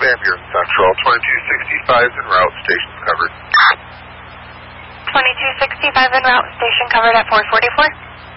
Van Buren Central, 2265 en route, station's covered. 2265 en route, station covered at 444.